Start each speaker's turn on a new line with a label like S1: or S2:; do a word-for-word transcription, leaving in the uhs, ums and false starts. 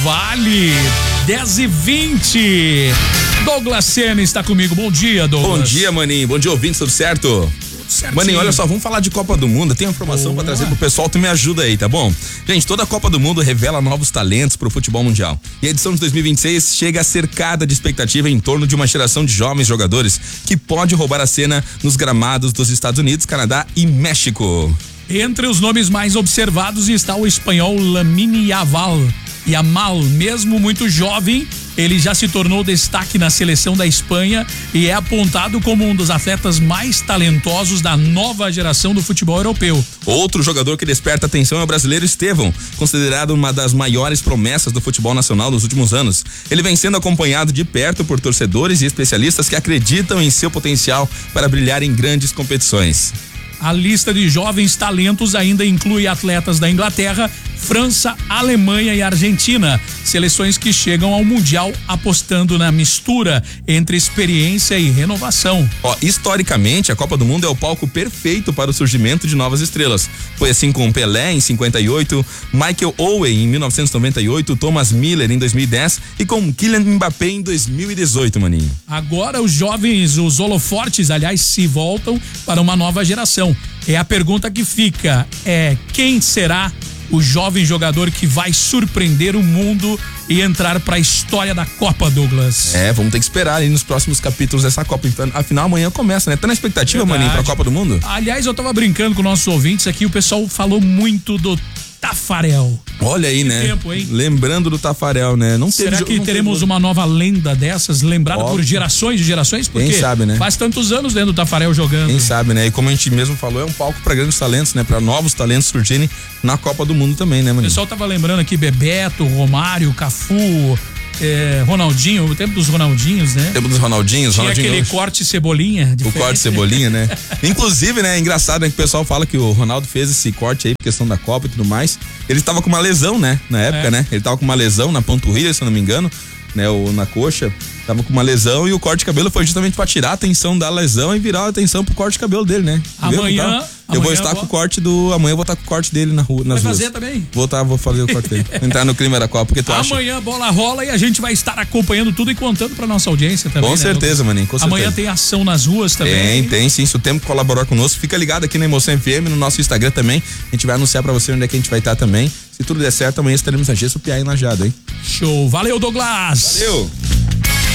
S1: Vale, dez e vinte. Douglas Sena está comigo. Bom dia, Douglas.
S2: Bom dia, maninho. Bom dia, ouvintes, tudo certo?
S1: Certinho.
S2: Maninho, olha só, vamos falar de Copa do Mundo. Tem informação pra trazer pro pessoal, tu me ajuda aí, tá bom? Gente, toda a Copa do Mundo revela novos talentos pro futebol mundial. E a edição de dois mil e vinte e seis chega cercada de expectativa em torno de uma geração de jovens jogadores que pode roubar a cena nos gramados dos Estados Unidos, Canadá e México.
S1: Entre os nomes mais observados está o espanhol Lamine Yamal. Yamal, mesmo muito jovem, ele já se tornou destaque na seleção da Espanha e é apontado como um dos atletas mais talentosos da nova geração do futebol europeu.
S2: Outro jogador que desperta atenção é o brasileiro Estevão, considerado uma das maiores promessas do futebol nacional nos últimos anos. Ele vem sendo acompanhado de perto por torcedores e especialistas que acreditam em seu potencial para brilhar em grandes competições.
S1: A lista de jovens talentos ainda inclui atletas da Inglaterra, França, Alemanha e Argentina, seleções que chegam ao Mundial apostando na mistura entre experiência e renovação.
S2: Ó, historicamente, a Copa do Mundo é o palco perfeito para o surgimento de novas estrelas. Foi assim com Pelé em cinquenta e oito, Michael Owen em mil novecentos e noventa e oito, Thomas Miller em dois mil e dez e com Kylian Mbappé em dois mil e dezoito, maninho.
S1: Agora os jovens, os holofortes, aliás, se voltam para uma nova geração. É a pergunta que fica, é quem será o jovem jogador que vai surpreender o mundo e entrar para a história da Copa, Douglas?
S2: É, vamos ter que esperar aí nos próximos capítulos dessa Copa. Afinal, amanhã começa, né? Tá na expectativa,
S1: Verdade.
S2: maninho, pra Copa do Mundo?
S1: Aliás, eu tava brincando com nossos ouvintes aqui, o pessoal falou muito do Tafarel.
S2: Olha aí,
S1: que
S2: né?
S1: Tempo, hein?
S2: Lembrando do Tafarel, né? Não
S1: Será
S2: teve,
S1: que
S2: não
S1: teremos
S2: teve...
S1: uma nova lenda dessas, lembrada
S2: Óbvio.
S1: por gerações e gerações? Porque
S2: Quem sabe, né?
S1: faz tantos anos dentro do Tafarel jogando.
S2: Quem sabe, né? E como a gente mesmo falou, é um palco para grandes talentos, né? Para novos talentos surgirem na Copa do Mundo também, né,
S1: O
S2: maninho?
S1: pessoal tava lembrando aqui Bebeto, Romário, Cafu, é, Ronaldinho, o tempo dos Ronaldinhos, né?
S2: Tempo dos Ronaldinhos,
S1: Tinha
S2: Ronaldinho.
S1: aquele corte cebolinha.
S2: O
S1: diferente.
S2: corte cebolinha, né? Inclusive, né? É engraçado, né? Que o pessoal fala que o Ronaldo fez esse corte aí por questão da Copa e tudo mais. Ele tava com uma lesão, né? Na época,
S1: É.
S2: né? Ele tava com uma lesão na panturrilha, se eu não me engano, né? Ou na coxa. Tava com uma lesão e o corte de cabelo foi justamente pra tirar a atenção da lesão e virar a atenção pro corte de cabelo dele, né?
S1: Amanhã-
S2: Então, eu vou
S1: amanhã
S2: estar
S1: eu
S2: com
S1: vou-
S2: o corte do. Amanhã eu vou estar com o corte dele na rua, nas
S1: Vai
S2: ruas.
S1: fazer também?
S2: Vou tá, vou fazer o corte dele. Entrar no clima da Copa, porque tu acha?
S1: Amanhã a bola rola e a gente vai estar acompanhando tudo e contando pra nossa audiência também.
S2: Com
S1: né,
S2: certeza,
S1: Douglas?
S2: maninho, com certeza.
S1: Amanhã tem ação nas ruas também.
S2: Tem, tem sim. Se o tempo colaborar conosco, fica ligado aqui na Emoção F M, no nosso Instagram também. A gente vai anunciar pra você onde é que a gente vai estar também. Se tudo der certo, amanhã estaremos na Gesso Piá e na Jada, hein?
S1: Show. Valeu, Douglas.
S2: Valeu!